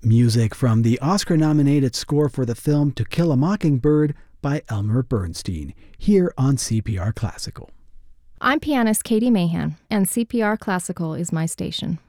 Music from the Oscar-nominated score for the film To Kill a Mockingbird by Elmer Bernstein, here on CPR Classical. I'm pianist Katie Mahan, and CPR Classical is my station.